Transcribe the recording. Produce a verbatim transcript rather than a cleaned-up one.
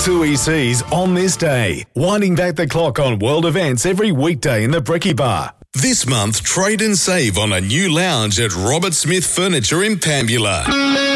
two E Cs on this day, winding back the clock on world events every weekday in the Brekkie Bar. This month, trade and save on a new lounge at Robert Smith Furniture in Pambula.